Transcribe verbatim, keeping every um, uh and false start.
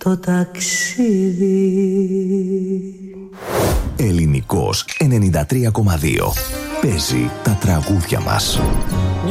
το ταξίδι. Ελληνικός ενενήντα τρία κόμμα δύο. Παίζει τα τραγούδια μας.